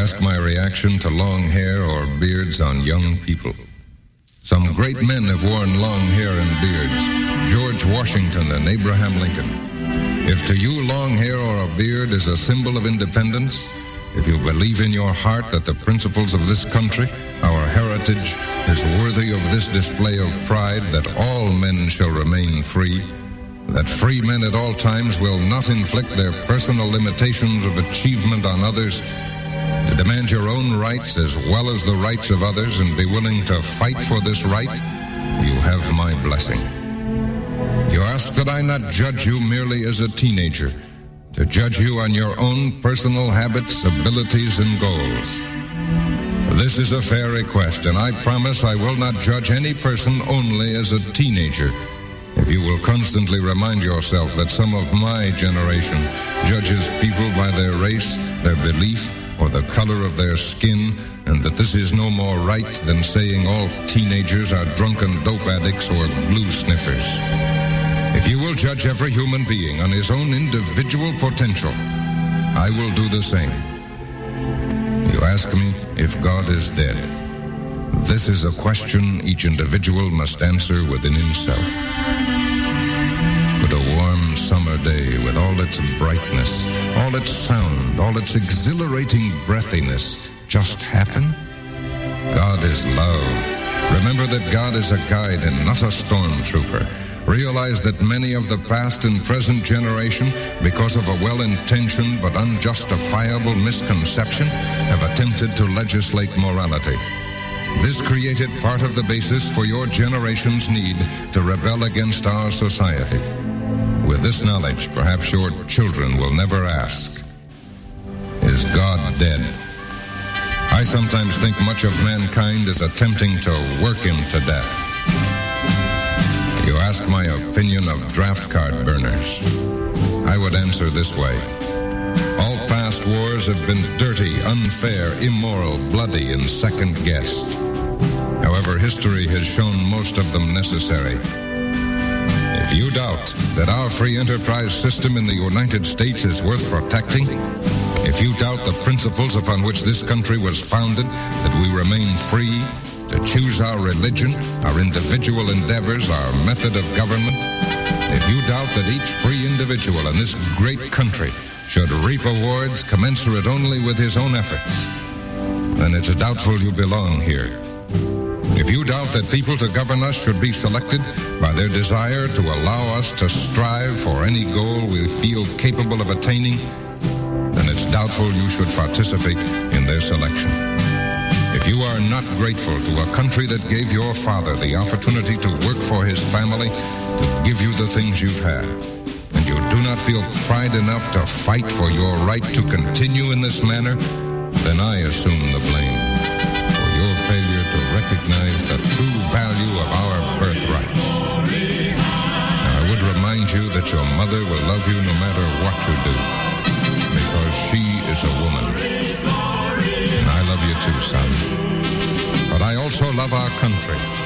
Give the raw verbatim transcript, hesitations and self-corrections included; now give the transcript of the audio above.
ask my reaction to long hair or beards on young people. Some great men have worn long hair and beards, George Washington and Abraham Lincoln. If to you long hair or a beard is a symbol of independence, if you believe in your heart that the principles of this country, our heritage, is worthy of this display of pride, that all men shall remain free, that free men at all times will not inflict their personal limitations of achievement on others, to demand your own rights as well as the rights of others and be willing to fight for this right, you have my blessing. You ask that I not judge you merely as a teenager, to judge you on your own personal habits, abilities, and goals. This is a fair request, and I promise I will not judge any person only as a teenager. If you will constantly remind yourself that some of my generation judges people by their race, their belief, or the color of their skin, and that this is no more right than saying all teenagers are drunken dope addicts or glue sniffers. If you will judge every human being on his own individual potential, I will do the same. You ask me if God is dead. This is a question each individual must answer within himself. Could a warm summer day with all its brightness, all its sound, all its exhilarating breathiness just happen? God is love. Remember that God is a guide and not a stormtrooper. Realize that many of the past and present generation, because of a well-intentioned but unjustifiable misconception, have attempted to legislate morality. This created part of the basis for your generation's need to rebel against our society. With this knowledge, perhaps your children will never ask, is God dead? I sometimes think much of mankind is attempting to work him to death. You ask my opinion of draft card burners. I would answer this way. All past wars have been dirty, unfair, immoral, bloody, and second-guessed. However, history has shown most of them necessary. If you doubt that our free enterprise system in the United States is worth protecting, if you doubt the principles upon which this country was founded, that we remain free to choose our religion, our individual endeavors, our method of government, if you doubt that each free individual in this great country should reap awards commensurate only with his own efforts, then it's doubtful you belong here. If you doubt that people to govern us should be selected by their desire to allow us to strive for any goal we feel capable of attaining, then it's doubtful you should participate in their selection. If you are not grateful to a country that gave your father the opportunity to work for his family, to give you the things you've had, and you do not feel pride enough to fight for your right to continue in this manner, then I assume the blame for your failure to recognize the true value of our birthright. Now, I would remind you that your mother will love you no matter what you do, because she is a woman. And I love you too, son. But I also love our country.